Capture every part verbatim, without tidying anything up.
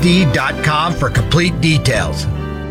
d dot com for complete details.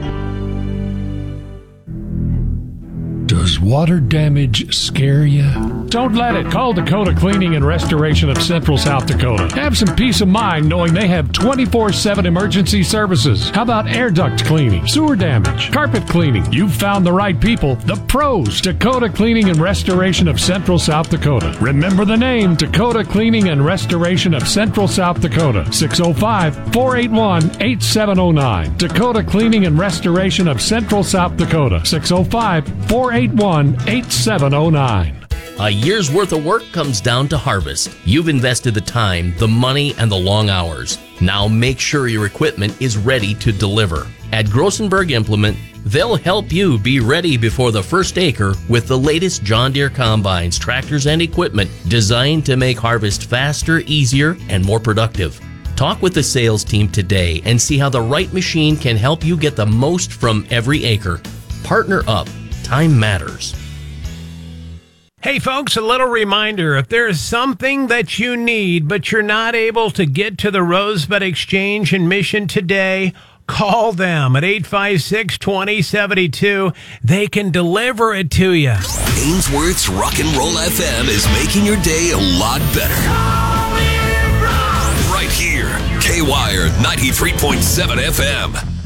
Does water damage scare you? Don't let it. Call Dakota Cleaning and Restoration of Central South Dakota. Have some peace of mind knowing they have twenty-four seven emergency services. How about air duct cleaning, sewer damage, carpet cleaning? You've found the right people, the pros. Dakota Cleaning and Restoration of Central South Dakota. Remember the name, Dakota Cleaning and Restoration of Central South Dakota. six oh five, four eight one, eight seven oh nine. Dakota Cleaning and Restoration of Central South Dakota. six oh five, four eight one, eight seven oh nine. A year's worth of work comes down to harvest. You've invested the time, the money, and the long hours. Now make sure your equipment is ready to deliver. At Grossenberg Implement, they'll help you be ready before the first acre with the latest John Deere combines, tractors, and equipment designed to make harvest faster, easier, and more productive. Talk with the sales team today and see how the right machine can help you get the most from every acre. Partner up. Time matters. Hey folks, a little reminder, if there's something that you need but you're not able to get to the Rosebud Exchange in Mission today, call them at eight five six, two oh seven two. They can deliver it to you. Ainsworth's Rock and Roll F M is making your day a lot better. Right here, K-Wire ninety-three point seven F M.